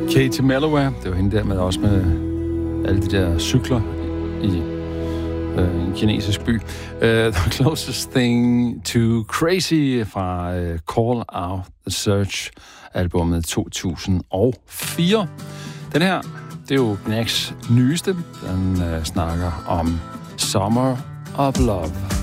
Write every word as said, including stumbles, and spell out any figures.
Katie Melloway, det var hende der med også med alle de der cykler i øh, en kinesisk by. Uh, The Closest Thing to Crazy fra uh, Call Out The Search-albummet to tusind og fire. Den her, det er jo Knacks nyeste. Den uh, snakker om Summer of Love.